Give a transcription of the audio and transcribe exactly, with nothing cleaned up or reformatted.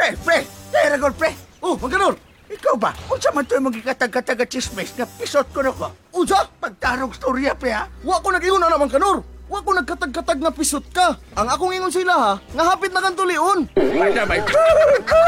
Pre, pre! Kaya ragol, pre! Oh, Manganor! Ikaw ba? Unsa man to'y magkikatag-katag at chismis nga pisot ko na ko? Unsa? Pagtarong storya, pre, ha? Wa ko nag-ingon na naman, Kanor! Wa ko nagkatag-katag nga pisot ka! Ang akong ingon sila ha, nga hapit na kang tulion! Ay, na, may...